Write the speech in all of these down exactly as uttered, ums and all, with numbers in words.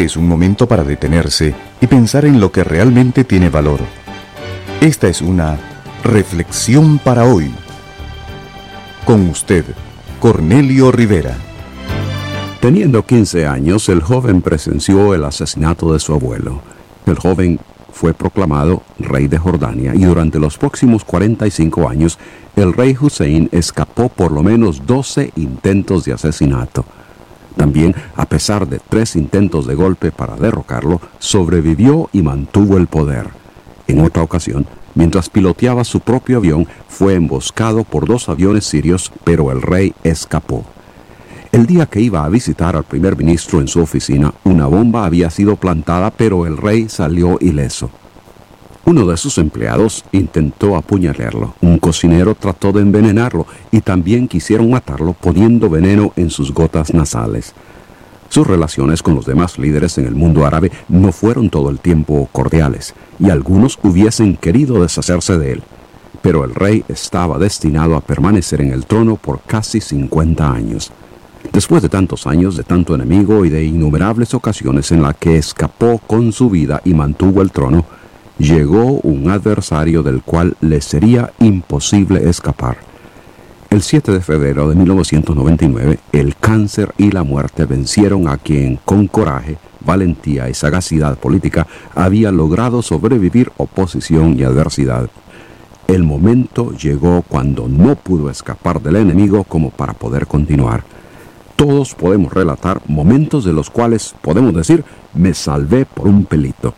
es un momento para detenerse y pensar en lo que realmente tiene valor. Esta es una reflexión para hoy. Con usted, Cornelio Rivera. Teniendo quince años, el joven presenció el asesinato de su abuelo. El joven fue proclamado rey de Jordania y durante los próximos cuarenta y cinco años, el rey Hussein escapó por lo menos doce intentos de asesinato. También, a pesar de tres intentos de golpe para derrocarlo, sobrevivió y mantuvo el poder. En otra ocasión, mientras piloteaba su propio avión, fue emboscado por dos aviones sirios, pero el rey escapó. El día que iba a visitar al primer ministro en su oficina, una bomba había sido plantada, pero el rey salió ileso. Uno de sus empleados intentó apuñalarlo. Un cocinero trató de envenenarlo y también quisieron matarlo poniendo veneno en sus gotas nasales. Sus relaciones con los demás líderes en el mundo árabe no fueron todo el tiempo cordiales, y algunos hubiesen querido deshacerse de él. Pero el rey estaba destinado a permanecer en el trono por casi cincuenta años. Después de tantos años de tanto enemigo y de innumerables ocasiones en las que escapó con su vida y mantuvo el trono, llegó un adversario del cual le sería imposible escapar. El siete de febrero de mil novecientos noventa y nueve, el cáncer y la muerte vencieron a quien, con coraje, valentía y sagacidad política, había logrado sobrevivir oposición y adversidad. El momento llegó cuando no pudo escapar del enemigo como para poder continuar. Todos podemos relatar momentos de los cuales podemos decir, me salvé por un pelito.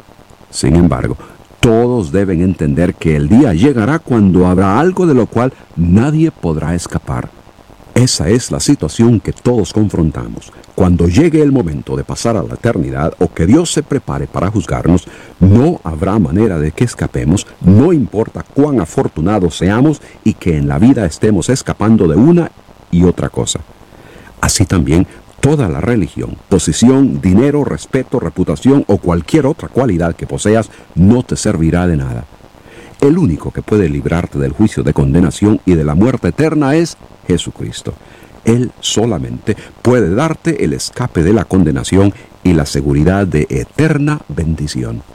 Sin embargo, todos deben entender que el día llegará cuando habrá algo de lo cual nadie podrá escapar. Esa es la situación que todos confrontamos. Cuando llegue el momento de pasar a la eternidad o que Dios se prepare para juzgarnos, no habrá manera de que escapemos, no importa cuán afortunados seamos y que en la vida estemos escapando de una y otra cosa. Así también, toda la religión, posición, dinero, respeto, reputación o cualquier otra cualidad que poseas no te servirá de nada. El único que puede librarte del juicio de condenación y de la muerte eterna es Jesucristo. Él solamente puede darte el escape de la condenación y la seguridad de eterna bendición.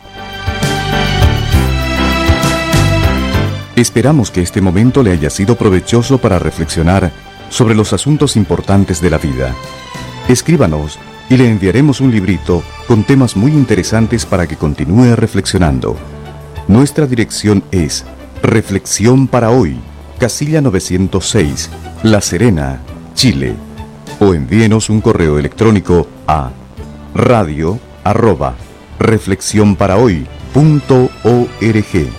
Esperamos que este momento le haya sido provechoso para reflexionar sobre los asuntos importantes de la vida. Escríbanos y le enviaremos un librito con temas muy interesantes para que continúe reflexionando. Nuestra dirección es Reflexión para Hoy, casilla novecientos seis, La Serena, Chile. O envíenos un correo electrónico a radio arroba reflexión para hoy punto org.